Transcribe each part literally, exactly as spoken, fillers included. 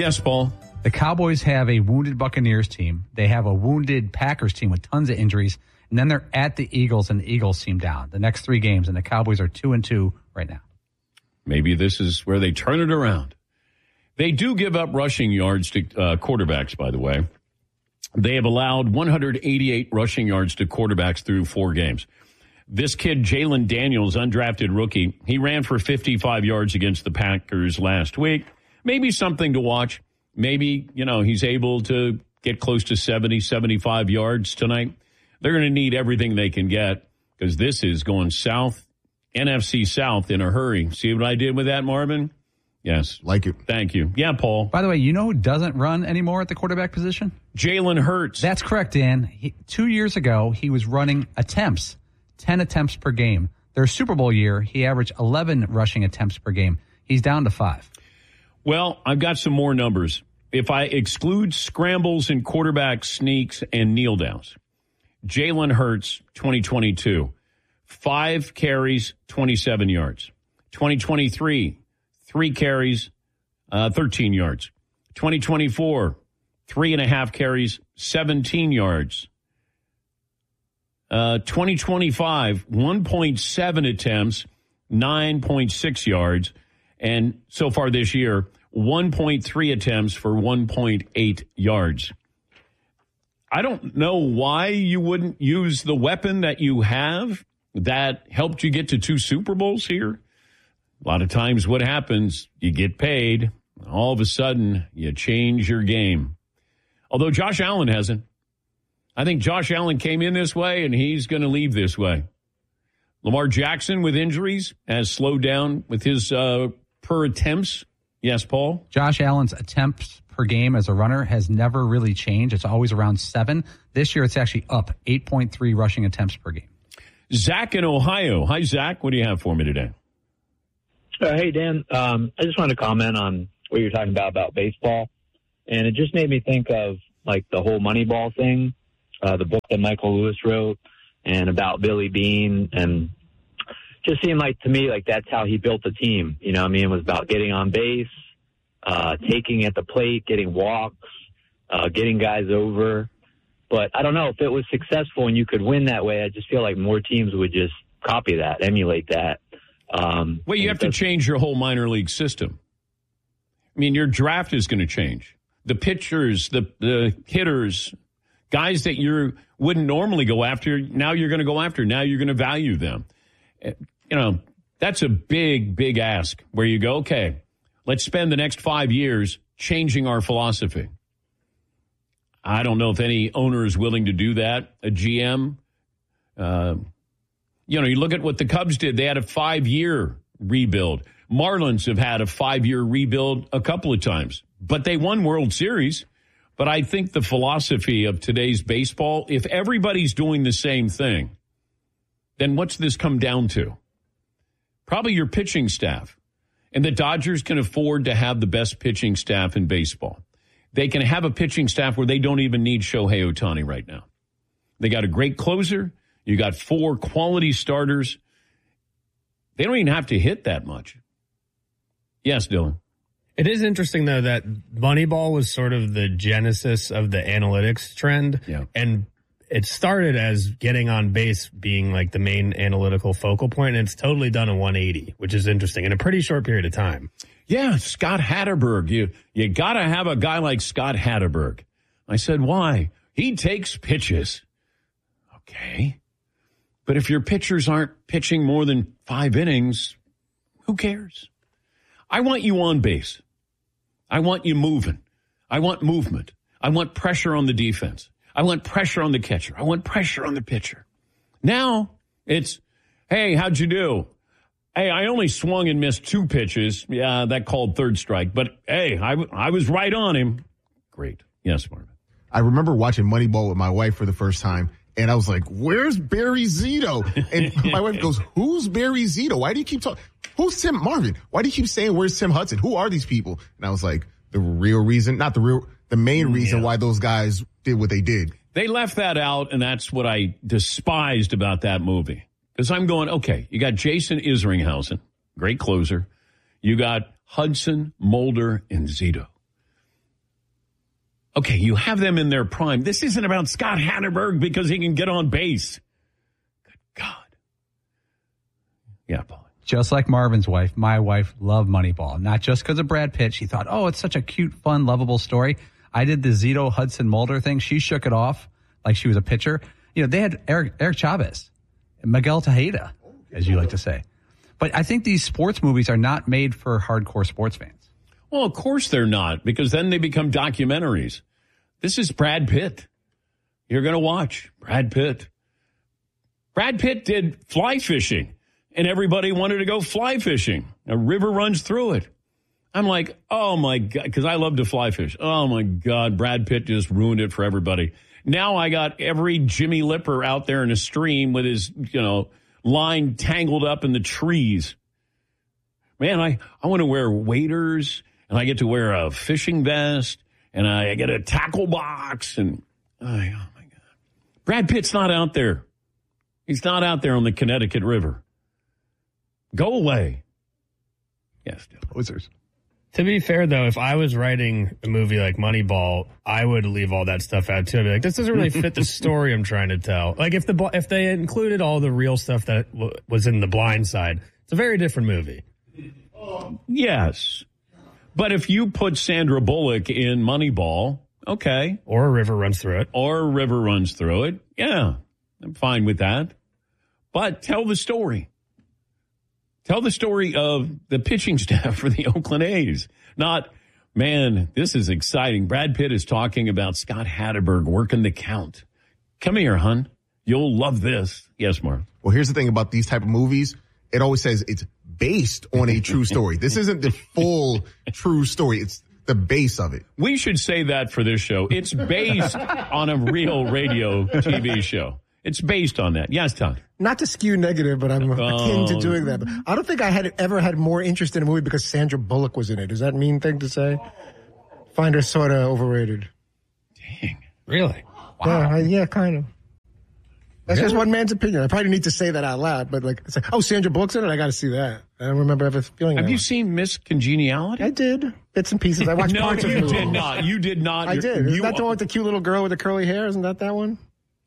Yes, Paul. The Cowboys have a wounded Buccaneers team. They have a wounded Packers team with tons of injuries. And then they're at the Eagles, and the Eagles seem down the next three games, and the Cowboys are two and two right now. Maybe this is where they turn it around. They do give up rushing yards to uh, quarterbacks, by the way. They have allowed one hundred eighty-eight rushing yards to quarterbacks through four games. This kid, Jalen Daniels, undrafted rookie, he ran for fifty-five yards against the Packers last week. Maybe something to watch. Maybe, you know, he's able to get close to seventy, seventy-five yards tonight. They're going to need everything they can get because this is going south, N F C South in a hurry. See what I did with that, Marvin? Yes. Like it. Thank you. Yeah, Paul. By the way, you know who doesn't run anymore at the quarterback position? Jalen Hurts. That's correct, Dan. He, two years ago, he was running attempts, ten attempts per game. Their Super Bowl year, he averaged eleven rushing attempts per game. He's down to five. Well, I've got some more numbers. If I exclude scrambles and quarterback sneaks and kneel downs, Jalen Hurts, twenty twenty-two, five carries, twenty-seven yards. twenty twenty-three, three carries, uh, thirteen yards. twenty twenty-four, three and a half carries, seventeen yards. Uh, twenty twenty-five, one point seven attempts, nine point six yards. And so far this year, one point three attempts for one point eight yards. I don't know why you wouldn't use the weapon that you have that helped you get to two Super Bowls here. A lot of times what happens, you get paid. All of a sudden, you change your game. Although Josh Allen hasn't. I think Josh Allen came in this way, and he's going to leave this way. Lamar Jackson with injuries has slowed down with his uh, per attempts. Yes, Paul? Josh Allen's attempts per game as a runner has never really changed. It's always around seven. This year, it's actually up eight point three rushing attempts per game. Zach in Ohio. Hi, Zach. What do you have for me today? Uh, hey, Dan. Um, I just wanted to comment on what you're talking about, about baseball. And it just made me think of, like, the whole Moneyball thing, uh, the book that Michael Lewis wrote, and about Billy Beane. And just seemed like, to me, like that's how he built the team. You know what I mean? It was about getting on base, uh, taking at the plate, getting walks, uh, getting guys over. But I don't know if it was successful and you could win that way. I just feel like more teams would just copy that, emulate that. Um, well, you have to change your whole minor league system. I mean, your draft is going to change. The pitchers, the, the hitters, guys that you wouldn't normally go after, now you're going to go after. Now you're going to value them. You know, that's a big, big ask where you go, okay, let's spend the next five years changing our philosophy. I don't know if any owner is willing to do that. A G M, uh, you know, you look at what the Cubs did. They had a five-year rebuild. Marlins have had a five-year rebuild a couple of times, but they won World Series. But I think the philosophy of today's baseball, if everybody's doing the same thing, then what's this come down to? Probably your pitching staff. And the Dodgers can afford to have the best pitching staff in baseball. They can have a pitching staff where they don't even need Shohei Ohtani right now. They got a great closer. You got four quality starters. They don't even have to hit that much. Yes, Dylan. It is interesting, though, that Moneyball was sort of the genesis of the analytics trend. Yeah. And it started as getting on base being like the main analytical focal point, and it's totally done a one eighty, which is interesting in a pretty short period of time. Yeah, Scott Hatterberg. You you got to have a guy like Scott Hatterberg. I said, why? He takes pitches. Okay. But if your pitchers aren't pitching more than five innings, who cares? I want you on base. I want you moving. I want movement. I want pressure on the defense. I want pressure on the catcher. I want pressure on the pitcher. Now it's, hey, how'd you do? Hey, I only swung and missed two pitches. Yeah, that called third strike. But, hey, I, I was right on him. Great. Yes, Marvin. I remember watching Moneyball with my wife for the first time, and I was like, where's Barry Zito? And my wife goes, who's Barry Zito? Why do you keep talking? Who's Tim Marvin? Why do you keep saying, where's Tim Hudson? Who are these people? And I was like, the real reason, not the real, the main reason yeah. why those guys did what they did. They left that out, and that's what I despised about that movie. Because I'm going, okay, you got Jason Isringhausen, great closer. You got Hudson, Mulder, and Zito. Okay, you have them in their prime. This isn't about Scott Hatterberg because he can get on base. Good God. Yeah, Paul. Just like Marvin's wife, my wife loved Moneyball. Not just because of Brad Pitt. She thought, oh, it's such a cute, fun, lovable story. I did the Zito Hudson Mulder thing. She shook it off like she was a pitcher. You know, they had Eric, Eric Chavez, Miguel Tejeda, as you like to say. But I think these sports movies are not made for hardcore sports fans. Well, of course they're not, because then they become documentaries. This is Brad Pitt. You're going to watch Brad Pitt. Brad Pitt did fly fishing, and everybody wanted to go fly fishing. A river runs through it. I'm like, oh, my God, because I love to fly fish. Oh, my God, Brad Pitt just ruined it for everybody. Now I got every Jimmy Lipper out there in a stream with his, you know, line tangled up in the trees. Man, I, I want to wear waders. And I get to wear a fishing vest, and I get a tackle box, and oh, oh my God. Brad Pitt's not out there. He's not out there on the Connecticut River. Go away. Yes, Posers. To be fair, though, if I was writing a movie like Moneyball, I would leave all that stuff out, too. I'd be like, this doesn't really fit the story I'm trying to tell. Like, if the if they included all the real stuff that w- was in The Blind Side, it's a very different movie. Yes. But if you put Sandra Bullock in Moneyball, okay. Or a river runs through it. Or a river runs through it. Yeah, I'm fine with that. But tell the story. Tell the story of the pitching staff for the Oakland A's. Not, man, this is exciting. Brad Pitt is talking about Scott Hatterberg working the count. Come here, hon. You'll love this. Yes, Mark. Well, here's the thing about these type of movies. It always says it's based on a true story. This isn't the full true story. It's the base of it. We should say that for this show. It's based on a real radio T V show. It's based on that. Yes, Todd. Not to skew negative, but I'm Oh. akin to doing that. But I don't think I had ever had more interest in a movie because Sandra Bullock was in it. Is that a mean thing to say? Find her sort of overrated. Dang. Really? Yeah, I, yeah, kind of. That's just one man's opinion. I probably need to say that out loud, but like, it's like, oh, Sandra Bullock's in it? I got to see that. I don't remember ever feeling Have that you way. seen Miss Congeniality? I did. Bits and pieces. I watched no, parts of you it. did not. You did not. I You're- did. Isn't you- that the one with the cute little girl with the curly hair? Isn't that that one?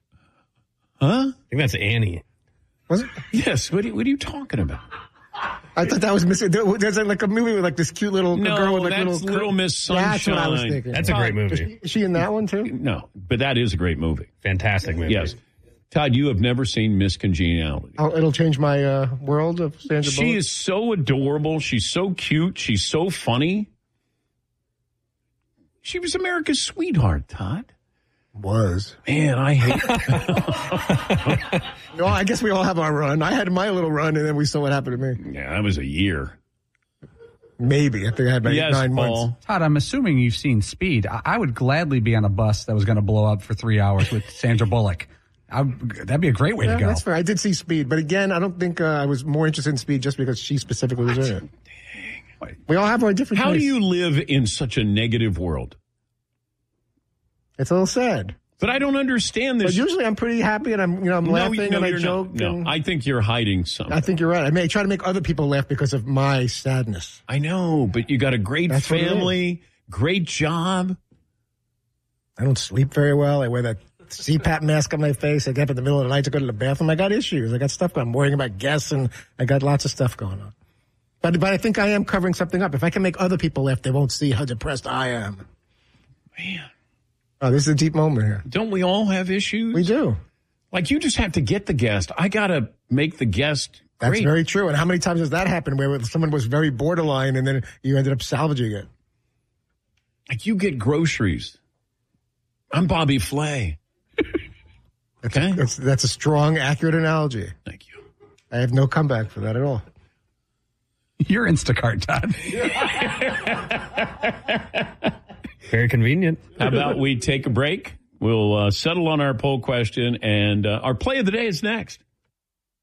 Huh? I think that's Annie. Was it? Yes. What are, what are you talking about? I thought that was Miss. There- There's like a movie with like this cute little No, girl with like that's little. Little Miss Sunshine. That's what I was thinking. That's a great movie. Is she in that one too? No, but that is a great movie. Fantastic movie. Yes. Todd, you have never seen Miss Congeniality. Oh, it'll change my uh, world of Sandra She Bullock. is so adorable. She's so cute. She's so funny. She was America's sweetheart, Todd. Was. Man, I hate No, I guess we all have our run. I had my little run, and then we saw what happened to me. Yeah, that was a year. Maybe. I think I had about Yes, nine Paul. months. Todd, I'm assuming you've seen Speed. I, I would gladly be on a bus that was going to blow up for three hours with Sandra Bullock. I, that'd be a great way Yeah, to go. that's fair. I did see Speed, but again, I don't think uh, I was more interested in Speed just because she specifically was in it. Dang. We all have our different How do tastes. you live in such a negative world? It's a little sad. But I don't understand But this. usually I'm pretty happy and I'm, you know, I'm No, laughing no, and I you're joke. not. No, and I think you're hiding something. I think you're right. I may try to make other people laugh because of my sadness. I know, but you got a great That's what it family, great job. I don't sleep very well. I wear that C PAP mask on my face. I get up in the middle of the night to go to the bathroom. I got issues. I got stuff going. I'm worrying about guests and I got lots of stuff going on. But, but I think I am covering something up. If I can make other people laugh, they won't see how depressed I am. Man, Oh, this is a deep moment here. don't we all have issues? We do. Like, you just have to get the guest. I got to make the guest That's great. very true. And how many times has that happened where someone was very borderline and then you ended up salvaging it? Like, you get groceries. I'm Bobby Flay. Okay? That's, that's a strong, accurate analogy. Thank you. I have no comeback for that at all. You're Instacart, Todd. Very convenient. How about we take a break? We'll uh, settle on our poll question, and uh, our play of the day is next.